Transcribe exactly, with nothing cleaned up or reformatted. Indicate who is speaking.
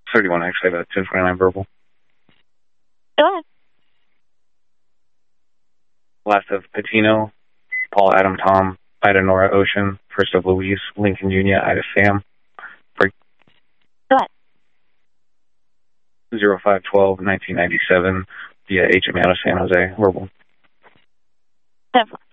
Speaker 1: thirty-one, actually, about ten forty-nine verbal.
Speaker 2: Go ahead.
Speaker 1: Last of Patino, Paul, Adam, Tom, Ida, Nora, Ocean, first of Louise, Lincoln, Junior, Ida, Sam. Break.
Speaker 2: Go ahead.
Speaker 1: zero five twelve nineteen ninety-seven via H M out of San Jose, verbal.
Speaker 2: ten four.